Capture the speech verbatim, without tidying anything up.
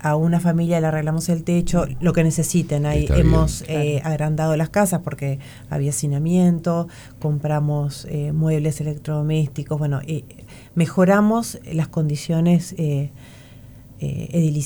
a una familia le arreglamos el techo, lo que necesiten. Ahí Está hemos bien. eh, agrandado las casas porque había hacinamiento, compramos eh, muebles electrodomésticos, bueno, eh, mejoramos las condiciones eh, eh, edilicias.